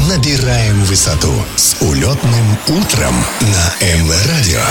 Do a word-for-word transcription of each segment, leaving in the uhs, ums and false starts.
набираем высоту с улетным утром на МВ-радио.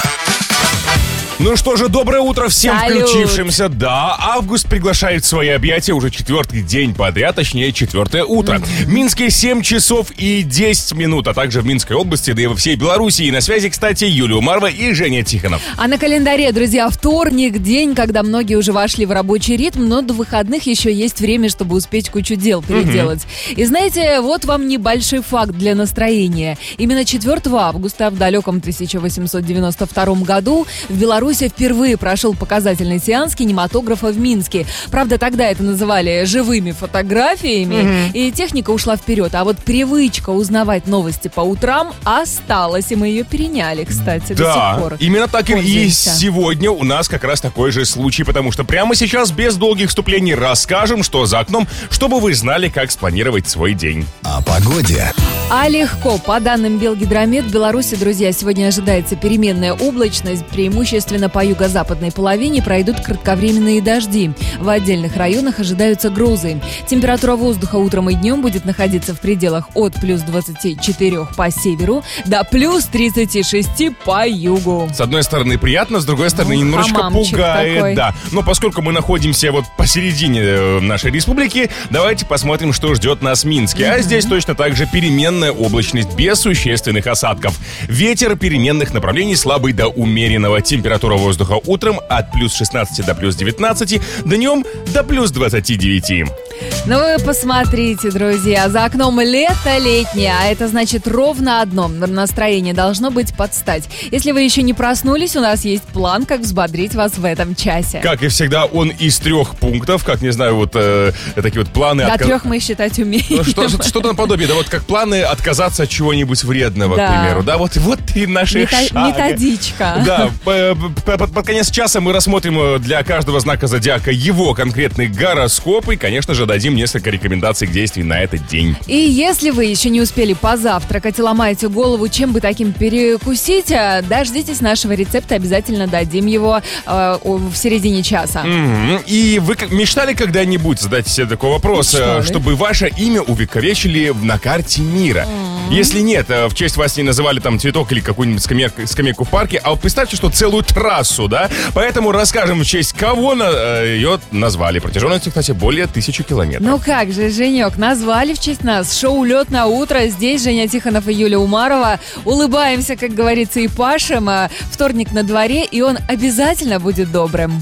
Ну что же, доброе утро всем Салют. включившимся. Да, август приглашает в свои объятия уже четвертый день подряд, точнее четвертое утро. Mm-hmm. В Минске семь часов и десять минут, а также в Минской области, да и во всей Белоруссии. На связи, кстати, Юлия Умарова и Женя Тихонов. А на календаре, друзья, вторник, день, когда многие уже вошли в рабочий ритм, но до выходных еще есть время, чтобы успеть кучу дел переделать. Mm-hmm. И знаете, вот вам небольшой факт для настроения. Именно четвертого августа в далеком тысяча восемьсот девяносто втором году в Беларуси впервые прошел показательный сеанс кинематографа в Минске. Правда, тогда это называли живыми фотографиями, mm-hmm. и техника ушла вперед. А вот привычка узнавать новости по утрам осталась, и мы ее переняли, кстати, да, до сих пор. Именно так Пользуемся. И сегодня у нас как раз такой же случай, потому что прямо сейчас без долгих вступлений расскажем, что за окном, чтобы вы знали, как спланировать свой день. О погоде. А легко. По данным Белгидромет, в Беларуси, друзья, сегодня ожидается переменная облачность. Преимущественно по юго-западной половине пройдут кратковременные дожди. В отдельных районах ожидаются грозы. Температура воздуха утром и днем будет находиться в пределах от плюс двадцати четырёх по северу до плюс тридцати шести по югу. С одной стороны приятно, с другой стороны Ну, немножечко хамамчик пугает. такой. Да. Но поскольку мы находимся вот посередине нашей республики, давайте посмотрим, что ждет нас в Минске. Mm-hmm. А здесь точно так же переменная облачность без существенных осадков. Ветер переменных направлений слабый до умеренного. Температура воздуха утром от плюс шестнадцати до плюс девятнадцати, днем до плюс двадцати девяти. Ну вы посмотрите, друзья, за окном лето летнее, а это значит ровно одно. Настроение должно быть под стать. Если вы еще не проснулись, у нас есть план, как взбодрить вас в этом часе. Как и всегда, он из трех пунктов, как, не знаю, вот э, такие вот планы... До отка... трех мы считать умеем. Ну, что, что-то наподобие, да, вот как планы отказаться от чего-нибудь вредного, Да. к примеру. Да, вот, вот и наши Мета- шаги. Методичка. Да, по- по- под, под конец часа мы рассмотрим для каждого знака зодиака его конкретный гороскоп и, конечно же, дадим несколько рекомендаций к действию на этот день. И если вы еще не успели позавтракать и ломаете голову, чем бы таким перекусить, а, дождитесь нашего рецепта, обязательно дадим его э, в середине часа. Мгм. И вы к- мечтали когда-нибудь задать себе такой вопрос, э, Мечтали. чтобы ваше имя увековечили на карте мира? Если нет, э, в честь вас не называли там цветок или какую-нибудь скамейку, скамейку в парке, а вот представьте, что целую трассу, да? Поэтому расскажем, в честь кого на, э, ее назвали. Протяженностью, кстати, более тысячи километров. Ну как же, Женек, назвали в честь нас шоу «Лет на утро». Здесь Женя Тихонов и Юлия Умарова. Улыбаемся, как говорится, и пашем. А вторник на дворе, и он обязательно будет добрым.